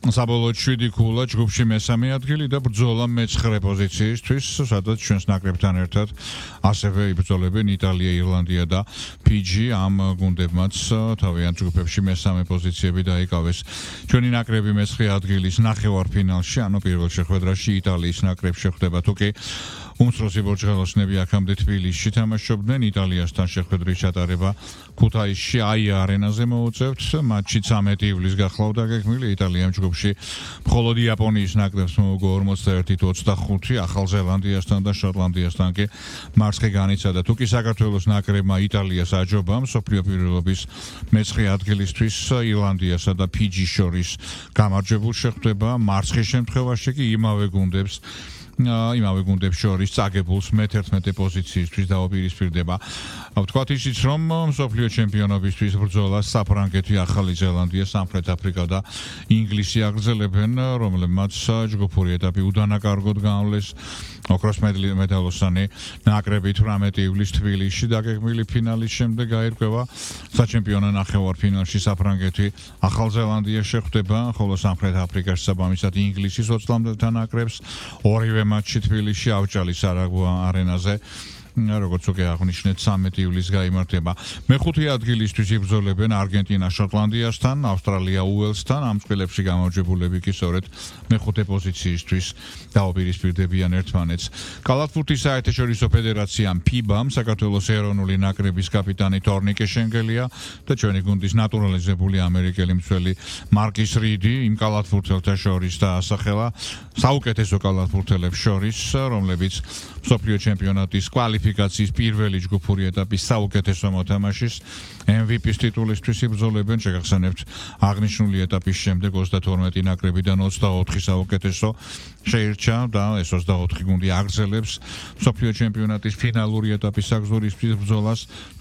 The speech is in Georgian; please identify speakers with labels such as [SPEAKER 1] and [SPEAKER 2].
[SPEAKER 1] საბოლოოდ 7 ქულა ჯგუფში მესამე ადგილი და ბრძოლა მე-9 პოზიციისთვის, სადაც ჩვენს ნაკრებთან ერთად ასევე იბრძოლებენ იტალია, ირლანდია და ფიჯი. ამ გუნდებმაც თავიანთ ჯგუფებში მესამე პოზიციები დაიკავეს. ჩვენი ნაკრები მე-9 ადგილის ნახევარფინალში, ანუ პირველ შეხვედრაში იტალიის ნაკრებს შეხვდება, თუკი უმცროსი ბორჯღალოსნები აქამდე თბილისში თამაშობდნენ. იტალიასთან შეხვედრის ჩატარება ქუთაისში აია არენაზე მოუწევთ. მატჩი 13 ივლისს გახლავდა გეგმილი. იტალიამ ჯგუფში მხოლოდ იაპონიის ნაკრებს მოუგო 41-25, ახალ ზელანდიასთან და შოტლანდიასთან კი მარცხი განიცადა. თუკი საქართველოს ნაკრებმა იტალიას აჯობა მსოფლიო პირველობის მე-9 ადგილისთვის ირლანდიასა და ფიჯის შორის გამარჯვებულ შეხვდება. მარცხის შემთხვევაში კი იმავე გუნდებს შორის წაგებულს მე-11 პოზიციისთვის დაუპირისპირდება. ვთქვათ ისიც, რომ მსოფლიო ჩემპიონობისთვის ბრძოლას საფრანგეთი, ახალი ზელანდია, სამხრეთ აფრიკა და ინგლისი აგრძელებენ, რომლებმაც ჯგუფური ეტაპი უდანაკარგოდ გაავლეს. ოქროს მედალოსანი ნაკრები 18 ივლისს თბილისში დაგეგმილი ფინალის შემდეგ გაირკვევა. საჩემპიონო ნახევარფინალში საფრანგეთი ახალ ზელანდიას შეხვდება, ხოლო სამხრეთ აფრიკაში საბამისად ინგლისის 20-მდელთა ნაკრებს ორივე მატჩი თბილისში ავჭალის არაგვა არენაზე. როგორც უკვე აღნიშნეთ 13 ივლისს გაიმართება. მე-5 ადგილისთვის იბრძოლებენ არგენტინა შოტლანდიასთან, ავსტრალია უელსთან. ამ წყვილებში გამარჯვებულები კი სწორედ მე-5 პოზიციისთვის დაუპირისპირდებიან ერთმანეთს. კალათბურთის საერთაშორისო ფედერაციამ FIBA-მ საქართველოს ეროვნული ნაკრების კაპიტანი თორნიკე შენგელია და ჩვენი გუნდის ნატურალიზებული ამერიკელი მცველი მარკის რიდი იმ კალათბურთელთა შორის დაასახელა, საუკეთესო კალათბურთელებს შორის, რომლებიც მსოფლიო ჩემპიონატის კვალიფიკაციის პირველი ჯგუფური ეტაპის საუკეთესო მოთამაშის MVP-ის ტიტულისთვის იბრძოლებენ. შეგახსენებთ, აღნიშნული ეტაპის შემდეგ 32 ნაკრებიდან 24 საუკეთესო შეირჩა და ეს 24 გუნდი აგრძელებს მსოფლიო ჩემპიონატის ფინალური ეტაპის საგზურისთვის ბრძოლას.